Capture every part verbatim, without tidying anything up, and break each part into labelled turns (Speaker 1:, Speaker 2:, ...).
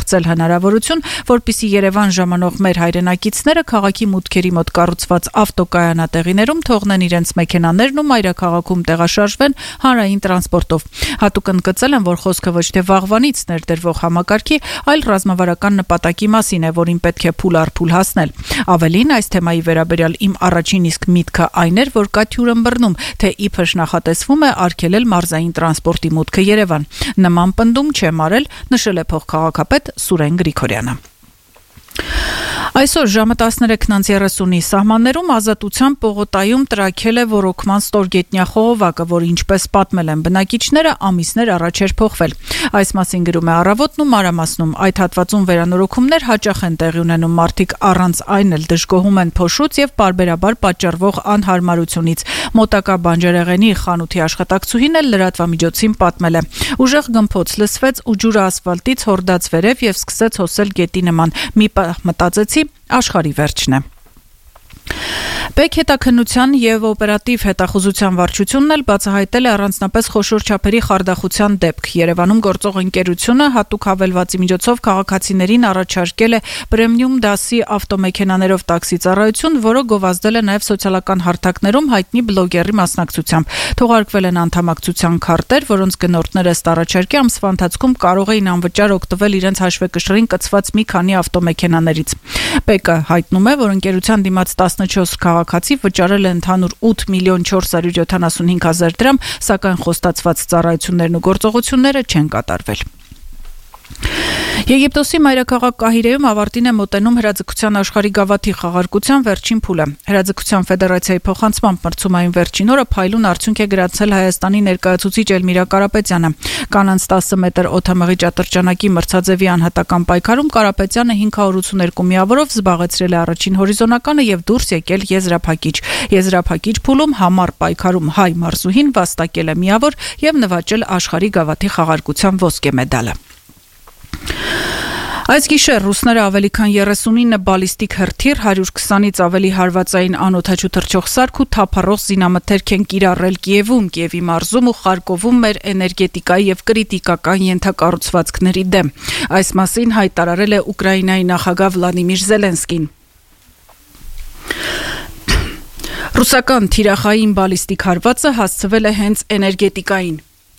Speaker 1: ստեղծել հնարավորություն, որպեսզի Երևան ժամանող մեր հայրենակիցները քաղաքի մուտքերի մոտ կառուցված ավտոկայանատեղիներում թողնեն իրենց մեքենաներն ու մայրաքաղաքում տեղաշարժվեն հանրային տրանսպորտով։ Հատուկ ընդգծել են, որ խոսքը ոչ թե վաղվանից ներդրվող համակարգի, այլ ռազմավարական նպատակի մասին է, որին պետք է փուլ առ փուլ հասնել։ Ավելին, այս թեմայի վերաբերյալ իմ առաջին իսկ միտքը այն էր, որ կա թյուր ըմբռնում, թե իբր նախատեսվում է արգելել մարզային տրանսպորտի մուտքը Երևան։ Նման պնդում չեմ արել, նշել է փոխքաղաքապետ Սուրեն Գրիգորյանը։ Այսօր ժամը տասներեքն անց երեսունի սահմաններում Ազատության պողոտայում տրաքել է ոռոգման ստորգետնյա խողովակը, որը ինչպես պատմել են բնակիչները, ամիսներ առաջ էր փոխվել։ Այս մասին գրում է Առավոտն ու մանրամասնում։ Այդ հատվածում վերանորոգումներ հաճախ են տեղի ունենում, մարդիկ առանց այն էլ դժգոհում են փոշուց եւ պարբերաբար պատճառվող անհարմարությունից։ Մոտակա բանջարեղենի խանութի աշխատակցուհին էլ լրատվամիջոցին պատմել է. Ուժեղ գմփոց լսվեց ու ջուրը ասֆալտից հորդաց վերև եւ սկսեց հոսել գետի նման։ Մի մտածեցի, աշխարհի վերջն է։ Բեք հետաքննության եւ օպերատիվ հետախուզության վարչությունն էլ բացահայտել է առանձնապես խոշոր չափերի խարդախության դեպք։ Երևանում գործող ընկերությունը հատուկ հավելվածի միջոցով քաղաքացիներին առաջարկել է պրեմիում դասի ավտոմեքենաներով տաքսի ծառայություն, որը գովազդել է նաեւ սոցիալական հարթակներում հայտնի բլոգերի մասնակցությամբ։ Թողարկվել են անդամակցության քարտեր, որոնց գնորդները ըստ առաջարկի ամսվա ընթացքում կարող էին անվճար օգտվել իրենց հաշվեկշռին կցված մի քանի ավտոմեքենաներից։ Բեկը հայտնում է, որ ընկերության դիմաց տասնչորս քաղաքացի վճարել է ընդհանուր ութ միլիոն չորս հարյուր յոթանասունհինգ հազար դրամ, սակայն խոստացված ծառայություններն ու գործողությունները չեն կատարվել։ Եգիպտոսի մայրաքաղաք Կահիրեում ավարտին է մոտենում հրաձգության աշխարհի գավաթի խաղարկության վերջին փուլը։ Հրաձգության ֆեդերացիայի փոխանցմամբ մրցումային վերջին օրը փայլուն արդյունք է գրանցել Հայաստանի ներկայացուցիչ Էլմիրա Կարապետյանը։ Կանանց տասը մետր օդամղի ճատրճանակի մրցաձևի անհատական պայքարում Կարապետյանը հինգ հարյուր ութսուներկու միավորով զբաղեցրել է առաջին հորիզոնականը եւ դուրս եկել եզրափակիչ։ Եզրափակիչ փուլում համառ պայքարում հայ մարզուհին վաստակել է միավոր եւ նվաճել աշխարհի գավաթի խաղարկության ոսկե մեդալը։ Այս գիշեր ռուսները ավելի քան երեսունինը բալիստիկ հրթիռ, հարյուր քսանից ավելի հարվածային անօդաչու թռչող սարք ու թափառող զինամթերք են կիրառել Կիևում, Կիևի մարզում ու Խարկովում մեր էներգետիկայի եւ կրիտիկական ենթակառուցվածքների դեմ։ Այս մասին հայտարարել է Ուկրաինայի նախագահ Վլադիմիր Զելենսկին։ Ռուսական թիրախային բալիստիկ հարվածը հասցվել է հենց էներգետիկային։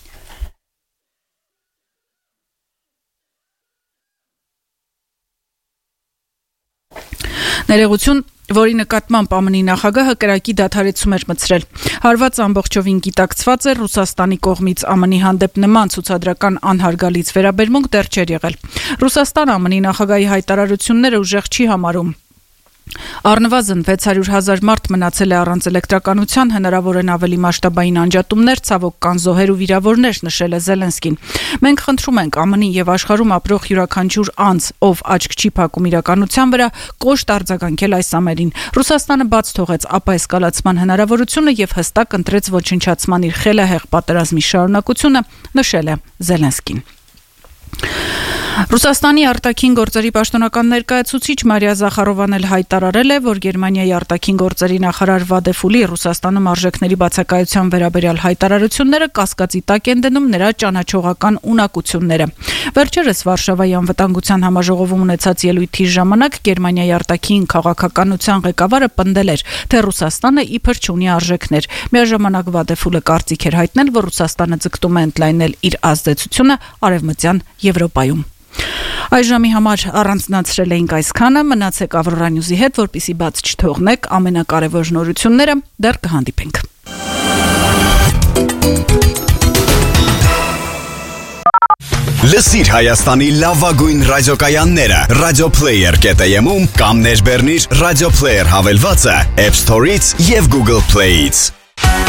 Speaker 1: Ներողություն, որի նկատմամբ ԱՄՆ-ի նախագահը կրակի դադարեցում էր մտցրել։ Հարվածը ամբողջովին գիտակցված էր Ռուսաստանի կողմից ԱՄՆ-ի հանդեպ նման ցուցադրական անհարգալից վերաբերմունք դեռ չէր եղել։ Ռուսաստանը ԱՄՆ-ի նախագահի հայտարարությունները ուժեղ չի համարում։ Առնվազն վեց հարյուր հազար մարդ մնացել է առանց էլեկտրականության, հնարավոր են ավելի մասշտաբային անջատումներ, ցավոք կան զոհեր ու վիրավորներ, նշել է Զելենսկին։ Մենք խնդրում ենք ԱՄՆ-ի եւ աշխարհում ապրող յուրաքանչյուր անձ, ով աչք չի փակում իրականության վրա, կոշտ արձագանքել այս ամենին։ Ռուսաստանը բաց թողեց ապա էսկալացման հնարավորությունը եւ հստակ ընտրեց ոչնչացման իր խելահեղ պատերազմի շարունակությունը, նշել է Զելենսկին։ Ռուսաստանի արտաքին գործերի պաշտոնական ներկայացուցիչ Մարիա Զախարովան էլ հայտարարել է, որ Գերմանիայի արտաքին գործերի նախարար Վադեֆուլի Ռուսաստանում արժեքների բացակայության վերաբերյալ հայտարարությունները կասկածի տակ են դնում նրա ճանաչողական ունակությունները։ Վերջերս Վարշավայի անվտանգության համաժողովում ունեցած ելույթի ժամանակ Գերմանիայի արտաքին քաղաքականության ղեկավարը պնդել էր, թե Ռուսաստանը իբր չունի արժեքներ։ Միաժամանակ Վադեֆուլը կարծիք էր հայտնել, որ Ռուսաստանը ձգտում է ընդլայնել իր ազդեցությունը Արևմտյան Եվրոպայում։ Այս ժամի համար առանձնացրել էինք այսքանը, մնացեք Ավրորա Նյուզի հետ, որպեսզի բաց չթողնեք ամենակարևոր նորությունները, դեռ կհանդիպենք։
Speaker 2: Լսիր Հայաստանի լավագույն ռադիոկայանները Radioplayer կետ am-ում կամ ներբեռնիր Radioplayer հավելվածը App Store-ից եւ Google Play-ից։